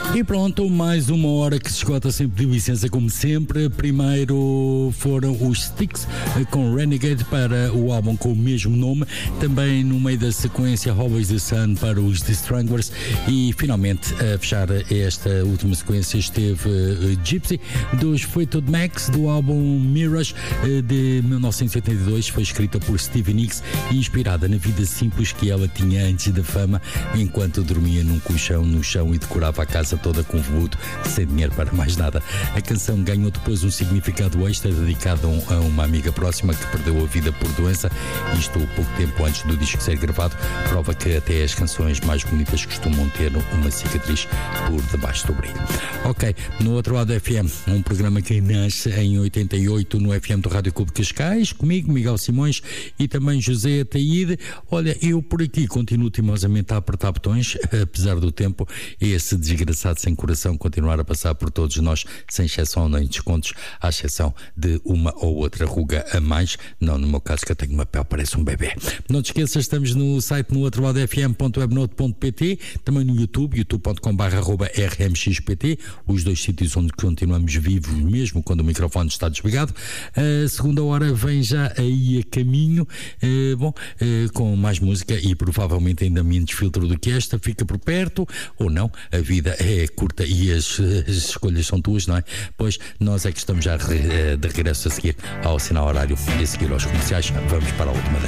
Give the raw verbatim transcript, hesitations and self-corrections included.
E pronto, mais uma hora que se esgota sem pedir licença, como sempre. Primeiro foram os Styx com Renegade para o álbum com o mesmo nome. Também no meio da sequência Always the Sun para os The Stranglers. E finalmente a fechar esta última sequência esteve uh, Gypsy dos Fleetwood Mac, do álbum Mirage uh, de mil novecentos e oitenta e dois. Foi escrita por Stevie Nicks e inspirada na vida simples que ela tinha antes da fama, enquanto dormia num colchão no chão e decorava a casa toda com veludo, sem dinheiro para mais nada. A canção ganhou depois um significado extra dedicado a uma amiga próxima que perdeu a vida por doença, isto pouco tempo antes do disco ser gravado. Prova que até as canções mais bonitas costumam ter uma cicatriz por debaixo do brilho. Ok, no outro lado do F M, um programa que nasce em oitenta e oito no F M do Rádio Clube de Cascais, comigo, Miguel Simões, e também José Ataíde. Olha, eu por aqui continuo timosamente a apertar botões, apesar do tempo, esse desgraçado sem coração continuar a passar por todos nós, sem exceção nem descontos, à exceção de uma ou outra ruga a mais. Não, no meu caso, que eu tenho uma pele, parece um bebê. Não te esqueças, estamos no site no outro lado f m ponto webnote ponto p t, também no YouTube, youtube ponto com barra r m x p t, os dois sítios onde continuamos vivos mesmo quando o microfone está desligado. A segunda hora vem já aí a caminho, eh, bom, eh, com mais música e provavelmente ainda menos filtro do que esta. Fica por perto ou não, a vida é curta e as, as escolhas são tuas, não é? Pois nós é que estamos já de regresso a seguir ao sinal horário e a seguir aos comerciais. Vamos para a última da